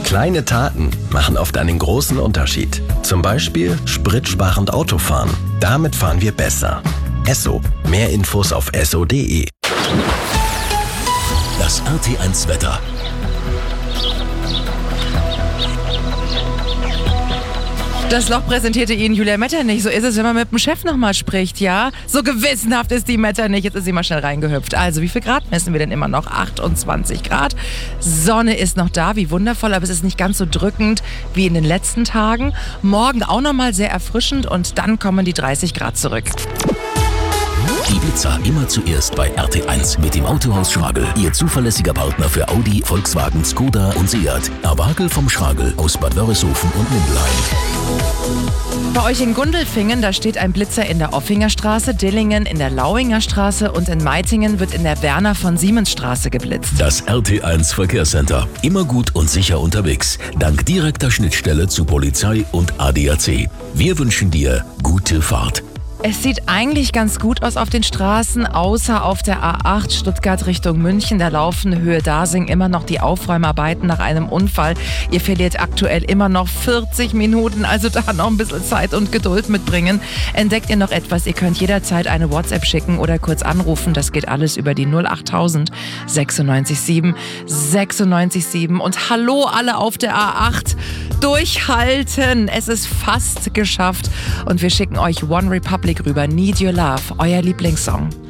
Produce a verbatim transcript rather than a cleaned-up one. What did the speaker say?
Kleine Taten machen oft einen großen Unterschied. Zum Beispiel spritsparend Autofahren. Damit fahren wir besser. Esso. Mehr Infos auf esso punkt de. Das R T eins Wetter. Das Loch präsentierte Ihnen Julia Metternich. So ist es, wenn man mit dem Chef nochmal spricht, ja? So gewissenhaft ist die Metternich. Jetzt ist sie mal schnell reingehüpft. Also, wie viel Grad messen wir denn immer noch? achtundzwanzig Grad. Sonne ist noch da, wie wundervoll, aber es ist nicht ganz so drückend wie in den letzten Tagen. Morgen auch nochmal sehr erfrischend und dann kommen die dreißig Grad zurück. Ibiza immer zuerst bei R T eins mit dem Autohaus Schragel. Ihr zuverlässiger Partner für Audi, Volkswagen, Skoda und Seat. Erwagel vom Schragel aus Bad Wörishofen und Mindelheim. Bei euch in Gundelfingen, da steht ein Blitzer in der Offinger Straße, Dillingen in der Lauinger Straße und in Meitingen wird in der Werner von Siemens Straße geblitzt. Das R T eins Verkehrscenter. Immer gut und sicher unterwegs. Dank direkter Schnittstelle zu Polizei und A D A C. Wir wünschen dir gute Fahrt. Es sieht eigentlich ganz gut aus auf den Straßen, außer auf der A acht Stuttgart Richtung München. Da laufen Höhe Dasing immer noch die Aufräumarbeiten nach einem Unfall. Ihr verliert aktuell immer noch vierzig Minuten, also da noch ein bisschen Zeit und Geduld mitbringen. Entdeckt ihr noch etwas? Ihr könnt jederzeit eine WhatsApp schicken oder kurz anrufen. Das geht alles über die null achttausend sechsundneunzig sieben sechsundneunzig sieben. Und hallo alle auf der A acht. Durchhalten! Es ist fast geschafft. Und wir schicken euch One Republic rüber. Need Your Love, euer Lieblingssong.